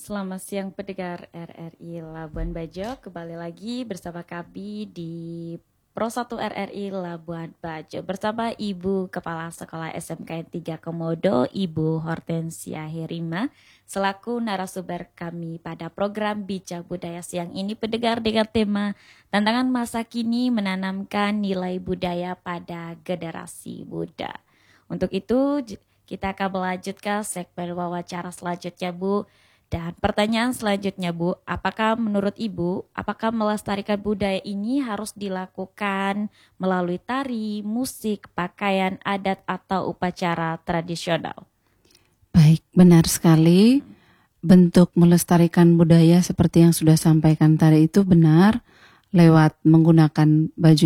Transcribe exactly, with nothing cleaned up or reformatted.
Selamat siang pendengar R R I Labuan Bajo. Kembali lagi bersama kami di Pro satu R R I Labuan Bajo bersama Ibu Kepala Sekolah S M K N tiga Komodo, Ibu Hortensia Herima, selaku narasumber kami pada program Bijak Budaya siang ini, pendengar, dengan tema tantangan masa kini menanamkan nilai budaya pada generasi muda. Untuk itu kita akan melanjutkan segmen wawancara selanjutnya, Bu. Dan pertanyaan selanjutnya, Bu, apakah menurut Ibu, apakah melestarikan budaya ini harus dilakukan melalui tari, musik, pakaian adat, atau upacara tradisional? Baik, benar sekali. Bentuk melestarikan budaya seperti yang sudah sampaikan tadi itu benar, lewat menggunakan baju